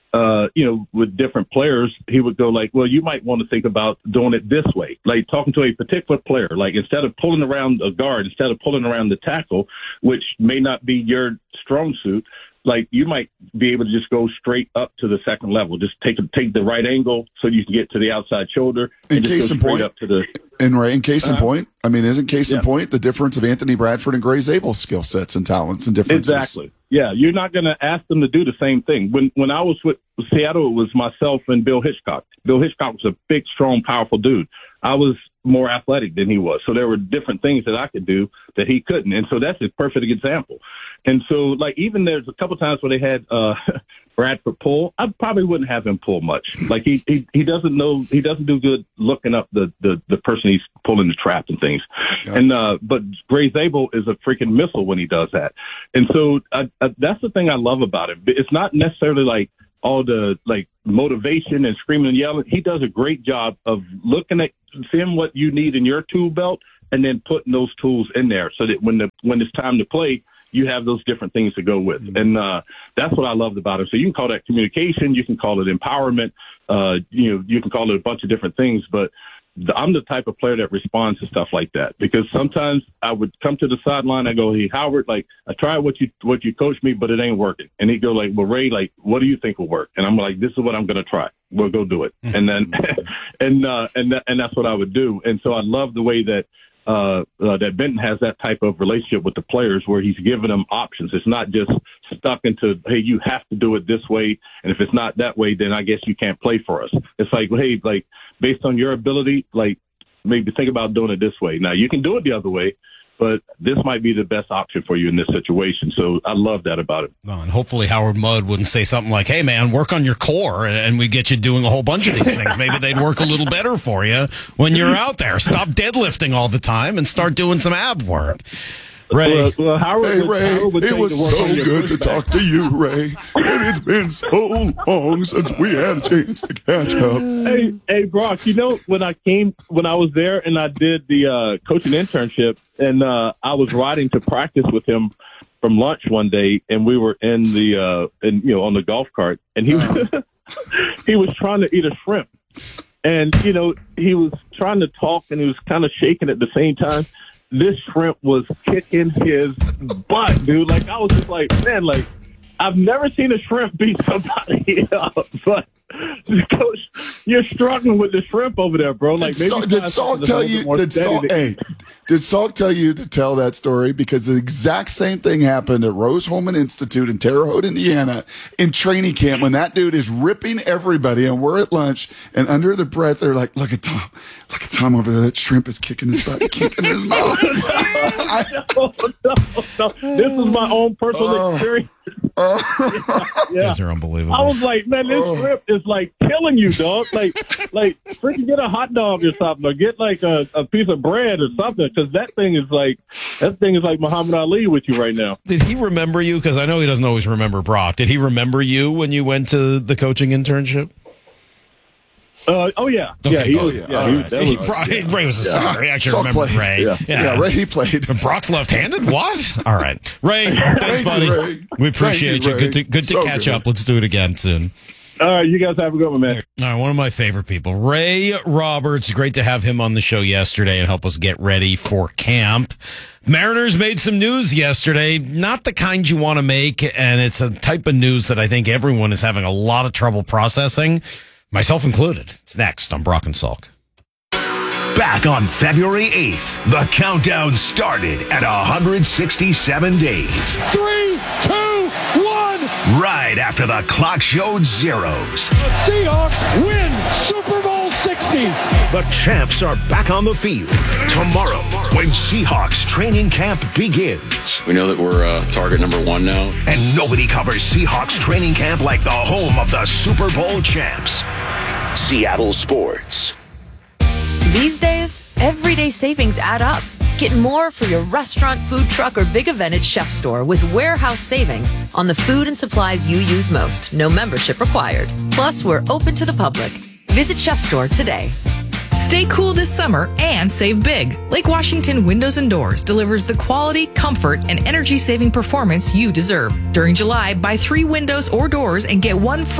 uh, you know, with different players, he would go like, well, you might want to think about doing it this way, like talking to a particular player, like instead of pulling around a guard, instead of pulling around the tackle, which may not be your strong suit, like you might be able to just go straight up to the second level, just take take the right angle so you can get to the outside shoulder. And in just case go in straight point, up to the, and right, in case uh-huh. in point, I mean, isn't case yeah. in point the difference of Anthony Bradford and Gray Zabel's skill sets and talents and differences? Exactly. Yeah, you're not going to ask them to do the same thing. When when I was with Seattle, it was myself and Bill Hitchcock. Bill Hitchcock was a big, strong, powerful dude. I was more athletic than he was. So there were different things that I could do that he couldn't. And so that's a perfect example. And so, like, even there's a couple times where they had uh, Bradford pull. I probably wouldn't have him pull much. Like, he, he, he doesn't know, he doesn't do good looking up the, the, the person he's pulling the trap and things. Yep. And, uh, but Gray Zabel is a freaking missile when he does that. And so I, I, that's the thing I love about him. It's not necessarily like, all the like motivation and screaming and yelling. He does a great job of looking at seeing what you need in your tool belt and then putting those tools in there so that when the when it's time to play, you have those different things to go with. Mm-hmm. And uh, that's what I loved about him. So you can call that communication, you can call it empowerment, uh, you know, you can call it a bunch of different things, but I'm the type of player that responds to stuff like that, because sometimes I would come to the sideline. I go, hey, Howard, like I tried what you, what you coached me, but it ain't working. And he'd go like, well, Ray, like, what do you think will work? And I'm like, this is what I'm going to try. We'll go do it. Mm-hmm. And then, and, uh, and, that, and that's what I would do. And so I love the way that, uh, uh, that Benton has that type of relationship with the players where he's giving them options. It's not just stuck into, hey, you have to do it this way. And if it's not that way, then I guess you can't play for us. It's like, well, hey, like based on your ability, like maybe think about doing it this way. Now you can do it the other way, but this might be the best option for you in this situation. So I love that about it. Well, and hopefully Howard Mudd wouldn't say something like, hey, man, work on your core, and, and we get you doing a whole bunch of these things. Maybe they'd work a little better for you when you're out there. Stop deadlifting all the time and start doing some ab work. Ray. Well, well, Howard hey, would, Ray, Howard would it was so good to talk to you, Ray. And it's been so long since we had a chance to catch up. Hey, hey, Brock, you know, when I came, when I was there and I did the uh, coaching internship, and uh, I was riding to practice with him from lunch one day, and we were in the, uh, in, you know, on the golf cart, and he was, he was trying to eat a shrimp. And, you know, he was trying to talk, and he was kind of shaking at the same time. This shrimp was kicking his butt, dude. Like, I was just like, man, like, I've never seen a shrimp beat somebody up, but Coach, you're struggling with the shrimp over there, bro. Like, did, maybe did Salk tell you? Did Salk, hey, did Salk tell you to tell that story? Because the exact same thing happened at Rose-Hulman Institute in Terre Haute, Indiana, in training camp when that dude is ripping everybody, and we're at lunch, and under the breath, they're like, "Look at Tom, look at Tom over there. That shrimp is kicking his butt, kicking his mouth." no, no, no. This is my own personal oh. experience. Uh, yeah. You guys are unbelievable. I was like, man, this oh. shrimp is like killing you, dog. Like, like freaking get a hot dog or something, or get like a, a piece of bread or something, because that thing is like that thing is like Muhammad Ali with you right now. Did he remember you? Because I know he doesn't always remember Brock. Did he remember you when you went to the coaching internship? Uh, oh yeah, okay, yeah, he oh, was, yeah. yeah, he, right. that he, was, Brock, yeah. Ray was a yeah. star. He actually Salk remembered played. Ray. Yeah. Yeah. yeah, Ray he played. Brock's left-handed. What? All right, Ray. Thanks, Thank buddy. you, Ray. We appreciate Thank you, you. Ray. Good to good to So catch good. up. Let's do it again soon. All right, you guys have a good one, man. All right, one of my favorite people, Ray Roberts. Great to have him on the show yesterday and help us get ready for camp. Mariners made some news yesterday, not the kind you want to make, and it's a type of news that I think everyone is having a lot of trouble processing, myself included. It's next on Brock and Salk. Back on February eighth, the countdown started at one hundred sixty-seven days. Three, two, one. Right after the clock showed zeros. The Seahawks win Super Bowl sixty. The champs are back on the field tomorrow when Seahawks training camp begins. We know that we're uh, target number one now. And nobody covers Seahawks training camp like the home of the Super Bowl champs. Seattle Sports. These days, everyday savings add up. Get more for your restaurant, food truck, or big event at Chef Store with warehouse savings on the food and supplies you use most. No membership required. Plus, we're open to the public. Visit Chef Store today. Stay cool this summer and save big. Lake Washington Windows and Doors delivers the quality, comfort, and energy-saving performance you deserve. During July, buy three windows or doors and get one free.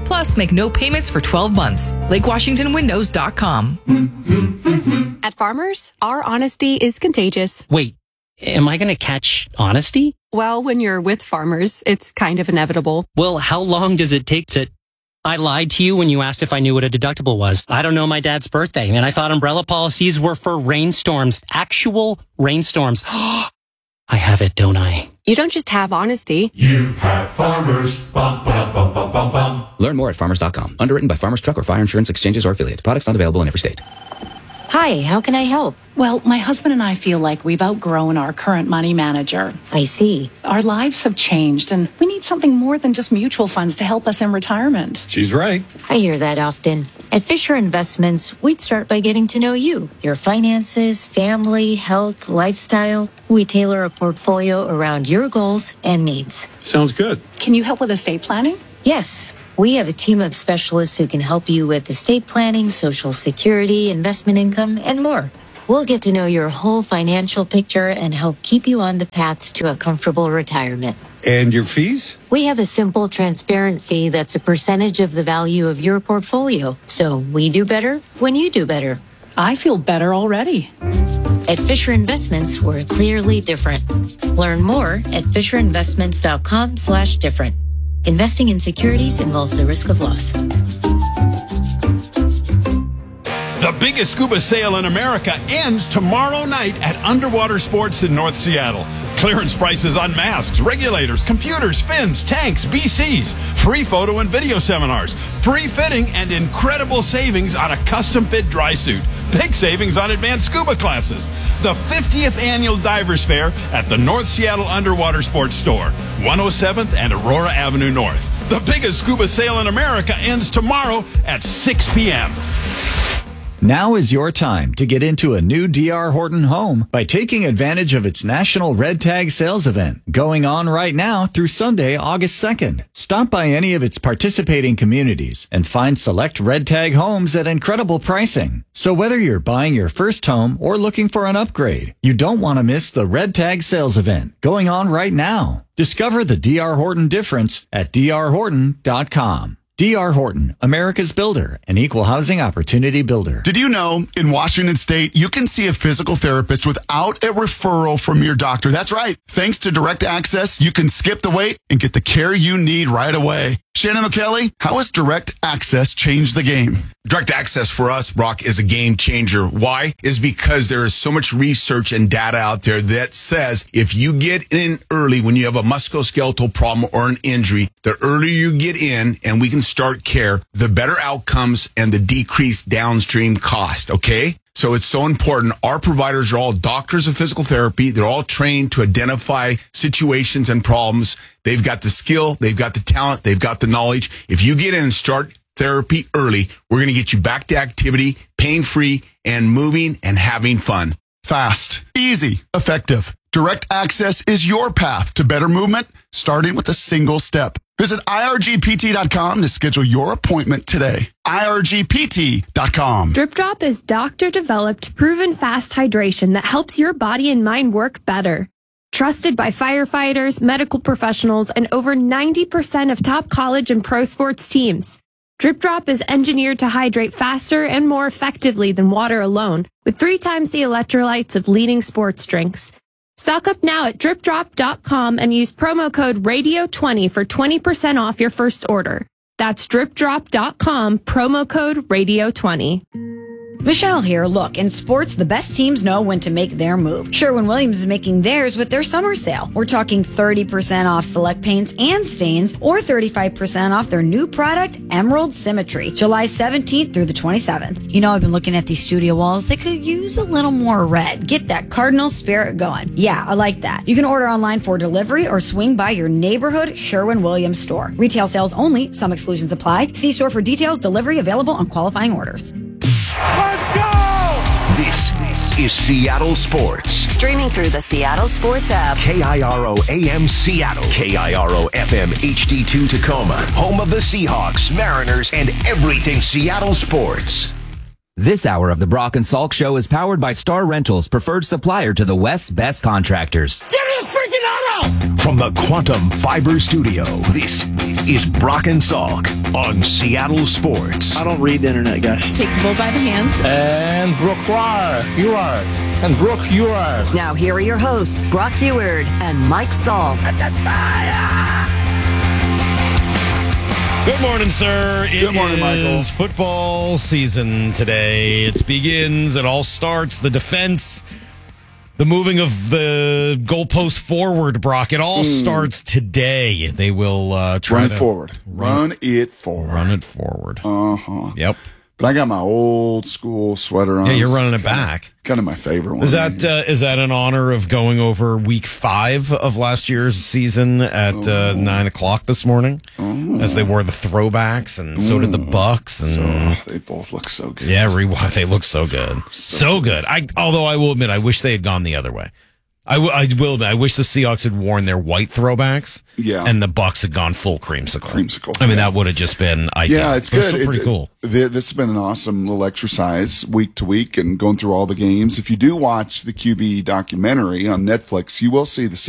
Plus, make no payments for twelve months. Lake Washington Windows dot com. At Farmers, our honesty is contagious. Wait, am I going to catch honesty? Well, when you're with Farmers, it's kind of inevitable. Well, how long does it take to... I lied to you when you asked if I knew what a deductible was. I don't know my dad's birthday, and I thought umbrella policies were for rainstorms. Actual rainstorms. I have it, don't I? You don't just have honesty. You have Farmers. Bum, bum, bum, bum, bum, bum. Learn more at farmers dot com. Underwritten by Farmers Truck or Fire Insurance Exchanges or Affiliate. Products not available in every state. Hi, how can I help? Well, my husband and I feel like we've outgrown our current money manager. I see. Our lives have changed, and we need something more than just mutual funds to help us in retirement. She's right. I hear that often. At Fisher Investments, we'd start by getting to know you, your finances, family, health, lifestyle. We tailor a portfolio around your goals and needs. Sounds good. Can you help with estate planning? Yes. We have a team of specialists who can help you with estate planning, Social Security, investment income, and more. We'll get to know your whole financial picture and help keep you on the path to a comfortable retirement. And your fees? We have a simple, transparent fee that's a percentage of the value of your portfolio. So we do better when you do better. I feel better already. At Fisher Investments, we're clearly different. Learn more at fisher investments dot com slash different. Investing in securities involves a risk of loss. The biggest scuba sale in America ends tomorrow night at Underwater Sports in North Seattle. Clearance prices on masks, regulators, computers, fins, tanks, B Cs, free photo and video seminars, free fitting, and incredible savings on a custom-fit dry suit. Big savings on advanced scuba classes. The fiftieth Annual Divers Fair at the North Seattle Underwater Sports Store, one oh seventh and Aurora Avenue North. The biggest scuba sale in America ends tomorrow at six p.m. Now is your time to get into a new D R Horton home by taking advantage of its National Red Tag Sales Event going on right now through Sunday, August second. Stop by any of its participating communities and find select Red Tag homes at incredible pricing. So whether you're buying your first home or looking for an upgrade, you don't want to miss the Red Tag Sales Event going on right now. Discover the D R Horton difference at D R Horton dot com. D R Horton, America's builder, an equal housing opportunity builder. Did you know in Washington State, you can see a physical therapist without a referral from your doctor? That's right. Thanks to Direct Access, you can skip the wait and get the care you need right away. Shannon O'Kelly, how has Direct Access changed the game? Direct Access for us, Brock, is a game changer. Why? Is because there is so much research and data out there that says if you get in early when you have a musculoskeletal problem or an injury, the earlier you get in and we can start care, the better outcomes and the decreased downstream cost, okay? So it's so important. Our providers are all doctors of physical therapy. They're all trained to identify situations and problems. They've got the skill. They've got the talent. They've got the knowledge. If you get in and start therapy early, we're going to get you back to activity, pain-free, and moving and having fun. Fast, easy, effective. Direct Access is your path to better movement, starting with a single step. Visit I R G P T dot com to schedule your appointment today. I R G P T dot com. Drip Drop is doctor-developed, proven fast hydration that helps your body and mind work better. Trusted by firefighters, medical professionals, and over ninety percent of top college and pro sports teams. Drip Drop is engineered to hydrate faster and more effectively than water alone, with three times the electrolytes of leading sports drinks. Stock up now at drip drop dot com and use promo code radio twenty for twenty percent off your first order. That's drip drop dot com, promo code radio twenty. Michelle here. Look, in sports, the best teams know when to make their move. Sherwin-Williams is making theirs with their summer sale. We're talking thirty percent off select paints and stains, or thirty-five percent off their new product, Emerald Symmetry, July seventeenth through the twenty-seventh. You know, I've been looking at these studio walls. They could use a little more red. Get that cardinal spirit going. Yeah, I like that. You can order online for delivery or swing by your neighborhood Sherwin-Williams store. Retail sales only. Some exclusions apply. See store for details. Delivery available on qualifying orders. Let's go! This is Seattle Sports. Streaming through the Seattle Sports app. K I R O A M Seattle. K I R O F M H D two Tacoma. Home of the Seahawks, Mariners, and everything Seattle sports. This hour of the Brock and Salk Show is powered by Star Rentals, preferred supplier to the West's best contractors. Get his freaking auto! From the Quantum Fiber Studio, this is Brock and Salk on Seattle Sports. I don't read the internet, guys. Take the bull by the hands. And Brooke, you are. And Brooke, you are. Now here are your hosts, Brock Heward and Mike Salk. Good morning, sir. It Good morning, Michael. is football season today. It begins. It all starts. The defense, the moving of the goalpost forward, Brock. It all mm. starts today. They will uh, try run to forward. Run, run it forward. Run it forward. Uh huh. Yep. But I got my old school sweater on. Yeah, you're running it kinda, back. Kind of my favorite one. Is that uh, is that in honor of going over week five of last year's season at oh. uh, nine o'clock this morning? Oh. As they wore the throwbacks, and so did the Bucks, and so, they both look so good. Yeah, rewind. They look so good, so, so good. I although I will admit, I wish they had gone the other way. I, w- I will admit, I wish the Seahawks had worn their white throwbacks, yeah, and the Bucks had gone full creamsicle. Creamsicle. I mean, yeah. that would have just been ideal. Yeah, it's but good. It's still pretty it's, cool. It, this has been an awesome little exercise week to week and going through all the games. If you do watch the Q B documentary on Netflix, you will see the